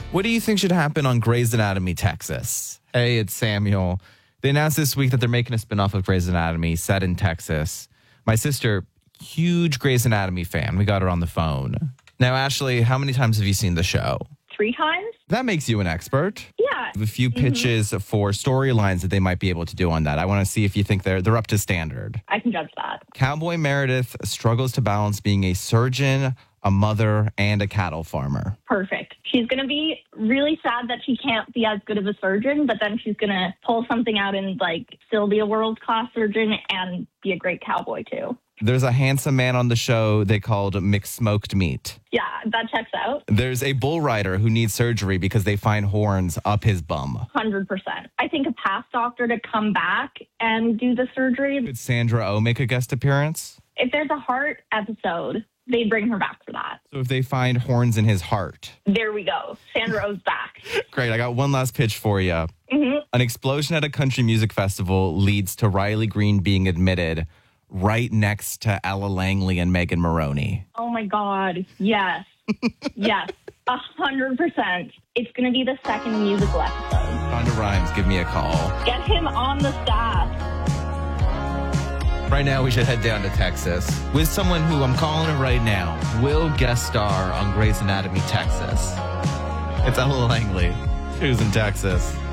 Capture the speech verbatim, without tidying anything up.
What do you think should happen on Grey's Anatomy Texas? Hey, it's Samuel. They announced this week that they're making a spinoff of Grey's Anatomy set in Texas. My sister, huge Grey's Anatomy fan. We got her on the phone. Now, Ashley, how many times have you seen the show? Three times. That makes you an expert. Yeah. A few pitches mm-hmm. for storylines that they might be able to do on that. I want to see if you think they're they're up to standard. I can judge that. Cowboy Meredith struggles to balance being a surgeon, a mother, and a cattle farmer. Perfect. She's going to be really sad that she can't be as good of a surgeon, but then she's going to pull something out and like still be a world-class surgeon and be a great cowboy too. There's a handsome man on the show they called McSmoked Meat. Yeah, that checks out. There's a bull rider who needs surgery because they find horns up his bum. one hundred percent. I think a past doctor to come back and do the surgery. Could Sandra Oh make a guest appearance? If there's a heart episode, they'd bring her back for that. So if they find horns in his heart. There we go. Sandra Oh's back. Great. I got one last pitch for you. Mm-hmm. An explosion at a country music festival leads to Riley Green being admitted right next to Ella Langley and Megan Maroney. Oh, my God. Yes. Yes. A hundred percent. It's going to be the second musical episode. Shonda Rhimes, give me a call. Get him on the staff. Right now, we should head down to Texas with someone who I'm calling it right now will guest star on Grey's Anatomy Texas. It's Ella Langley, who's in Texas.